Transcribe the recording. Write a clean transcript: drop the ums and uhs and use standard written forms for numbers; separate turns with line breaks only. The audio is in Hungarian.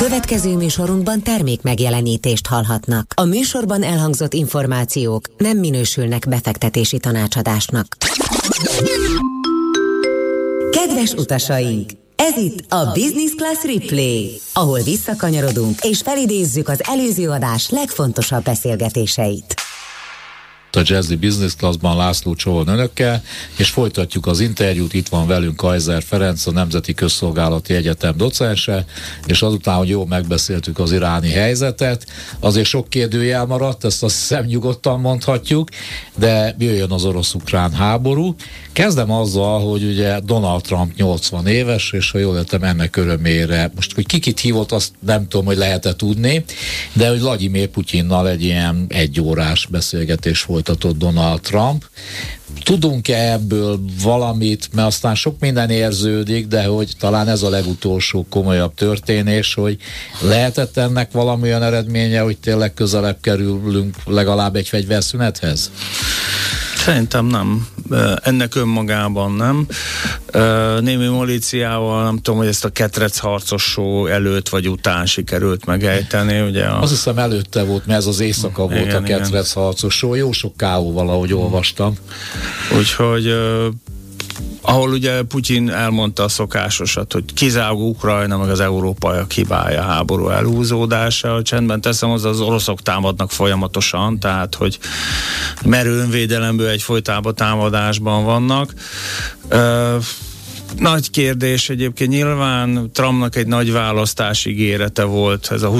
Következő műsorunkban termék megjelenítést hallhatnak. A műsorban elhangzott információk nem minősülnek befektetési tanácsadásnak. Kedves utasaink! Ez itt a Business Class Replay, ahol visszakanyarodunk és felidézzük az előző adás legfontosabb beszélgetéseit.
A Jazzy Business Classban László Csóhon önökkel, és folytatjuk az interjút. Itt van velünk Kaiser Ferenc, a Nemzeti Közszolgálati Egyetem docense, és azután, hogy jól megbeszéltük az iráni helyzetet, azért sok kérdőjel maradt, ezt azt hiszem nyugodtan mondhatjuk, de jöjjön az orosz-ukrán háború. Kezdem azzal, hogy ugye Donald Trump 80 éves, és ha jól értem, ennek örömére, most hogy kikit hívott, azt nem tudom, hogy lehet-e tudni, de hogy Vladimir Putyinnal egy ilyen egyórás beszélgetés folytatott Donald Trump. Tudunk-e ebből valamit, mert aztán sok minden érződik, de hogy talán ez a legutolsó komolyabb történés, hogy lehetett ennek valami olyan eredménye, hogy tényleg közelebb kerülünk legalább egy fegyverszünethez?
Szerintem nem. Ennek önmagában nem. Némi milíciával, nem tudom, hogy ezt a ketrec harcos show előtt vagy után sikerült megejteni. Ugye
Azt hiszem előtte volt, mert ez az éjszaka volt a ketrec harcos show. Jó sok K.O. ahogy olvastam.
Úgyhogy ahol ugye Putyin elmondta a szokásosat, hogy kizárólag Ukrajna meg az európaiak hibája a háború elhúzódása. Csendben teszem, az oroszok támadnak folyamatosan, tehát hogy merő önvédelemből egyfolytában támadásban vannak. Nagy kérdés egyébként, nyilván Trumpnak egy nagy választási ígérete volt, ez a